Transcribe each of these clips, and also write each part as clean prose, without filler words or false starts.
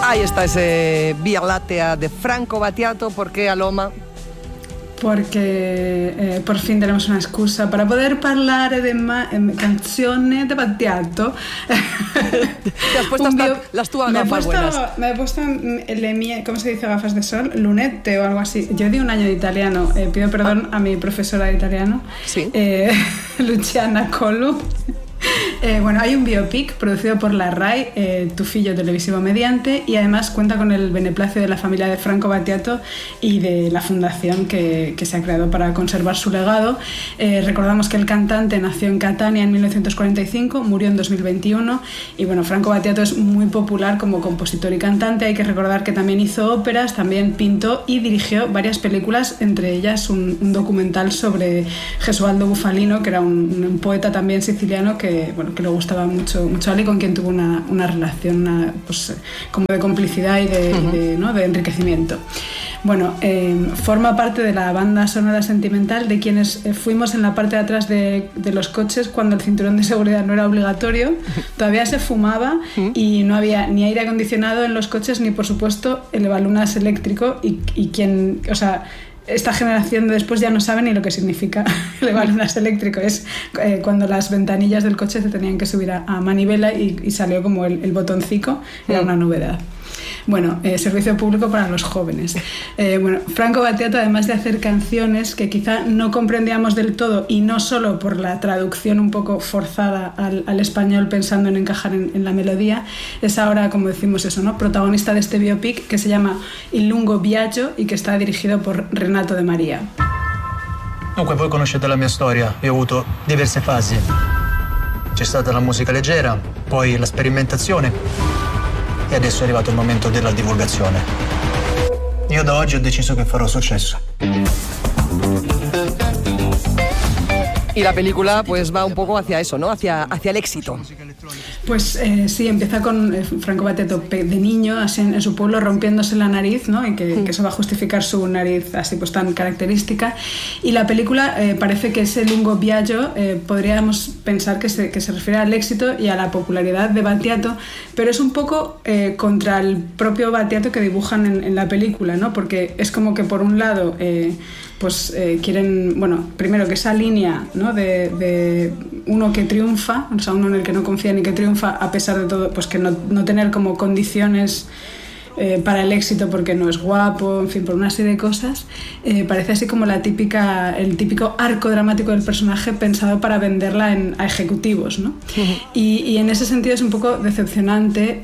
Ahí está ese Via Láctea de Franco Battiato. ¿Por qué, Aloma? Porque por fin tenemos una scusa para poter parlare di canzone di Battiato. Te has puesto las tuas gafas buenas. Me he puesto le mie, ¿cómo se dice? Gafas de sol, lunette o algo así. Yo di un año de italiano, pido perdón a mi profesora de italiano, ¿sí? Luciana Colu. Bueno, hay un biopic producido por la RAI, Tu figlio televisivo mediante, y además cuenta con el beneplácito de la familia de Franco Battiato y de la fundación que se ha creado para conservar su legado. Recordamos que el cantante nació en Catania en 1945, murió en 2021, y bueno, Franco Battiato es muy popular como compositor y cantante. Hay que recordar que también hizo óperas, también pintó y dirigió varias películas, entre ellas un documental sobre Gesualdo Bufalino, que era un poeta también siciliano que le gustaba mucho a él y con quien tuvo una relación pues, como de complicidad y de enriquecimiento. Bueno, forma parte de la banda sonora sentimental de quienes fuimos en la parte de atrás de los coches cuando el cinturón de seguridad no era obligatorio, todavía se fumaba y no había ni aire acondicionado en los coches ni, por supuesto, elevalunas eléctrico y quien, o sea, esta generación de después ya no sabe ni lo que significa elevalunas eléctrico. Es cuando las ventanillas del coche se tenían que subir a manivela y salió como el botoncico, era una novedad. Bueno, servicio público para los jóvenes. Bueno, Franco Battiato, además de hacer canciones que quizá no comprendíamos del todo, y no solo por la traducción un poco forzada al español pensando en encajar en la melodía, es ahora, como decimos eso, ¿no?, protagonista de este biopic que se llama Il lungo viaggio y que está dirigido por Renato De Maria. Dunque, voi conoscete la mia storia. Io ho avuto diverse fasi. C'è stata la musica leggera, poi la sperimentazione e adesso è arrivato il momento della divulgazione. Io da oggi ho deciso che farò successo. Y la película pues va un poco hacia eso, ¿no? Hacia el éxito. Pues sí, empieza con Franco Battiato de niño, así en su pueblo, rompiéndose la nariz, ¿no? Y que eso va a justificar su nariz así pues tan característica. Y la película parece que ese lungo viaggio podríamos pensar que se refiere al éxito y a la popularidad de Battiato, pero es un poco contra el propio Battiato que dibujan en la película, ¿no? Porque es como que por un lado quieren, bueno, primero que esa línea, ¿no?, de uno que triunfa, o sea, uno en el que no confía ni que triunfa a pesar de todo, pues que no tener como condiciones para el éxito porque no es guapo, en fin, por una serie de cosas. Parece así como el típico arco dramático del personaje pensado para venderla a ejecutivos, ¿no? Y en ese sentido es un poco decepcionante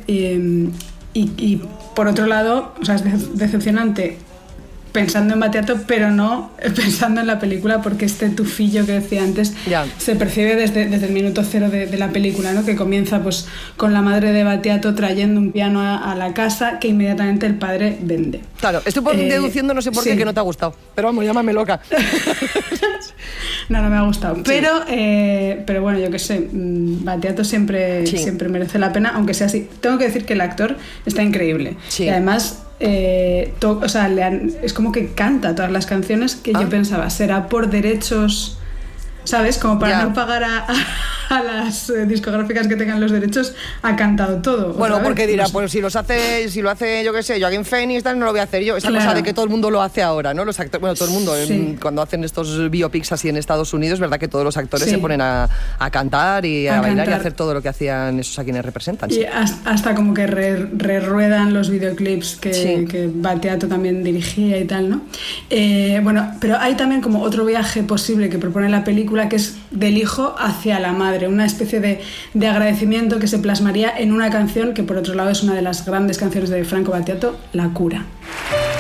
y por otro lado, o sea, es decepcionante pensando en Battiato, pero no pensando en la película, porque este tufillo que decía antes se percibe desde el minuto cero de la película, ¿no? Que comienza pues con la madre de Battiato trayendo un piano a la casa que inmediatamente el padre vende. Claro, estoy deduciendo, no sé por qué, que no te ha gustado, pero vamos, llámame loca. No me ha gustado, sí. Pero bueno, yo qué sé, Battiato siempre merece la pena, aunque sea así. Tengo que decir que el actor está increíble, y además o sea, es como que canta todas las canciones que yo pensaba, será por derechos, ¿sabes? Como para no pagar a las discográficas que tengan los derechos, ha cantado todo. Bueno, porque dirá, pues si lo hace, yo qué sé, Joaquín Phoenix, no lo voy a hacer yo. Esa cosa de que todo el mundo lo hace ahora, ¿no? Los actores, bueno, todo el mundo, cuando hacen estos biopics así en Estados Unidos, verdad que todos los actores se ponen a cantar y a bailar y a hacer todo lo que hacían esos a quienes representan. Y hasta como que reruedan los videoclips que Battiato también dirigía y tal, ¿no? Bueno, pero hay también como otro viaje posible que propone la película, que es del hijo hacia la madre, una especie de agradecimiento que se plasmaría en una canción que por otro lado es una de las grandes canciones de Franco Battiato, La cura.